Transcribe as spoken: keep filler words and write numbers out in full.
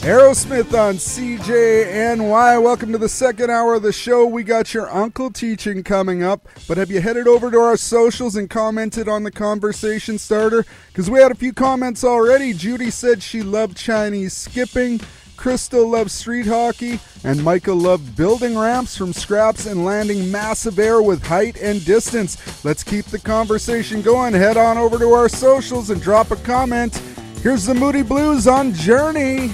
Aerosmith on C J N Y. Welcome to the second hour of the show. We got your uncle teaching coming up, but have you headed over to our socials and commented on the conversation starter? Because we had a few comments already. Judy said she loved Chinese skipping. Crystal loved street hockey, and Michael loved building ramps from scraps and landing massive air with height and distance. Let's keep the conversation going. Head on over to our socials and drop a comment. Here's the Moody Blues on Journey.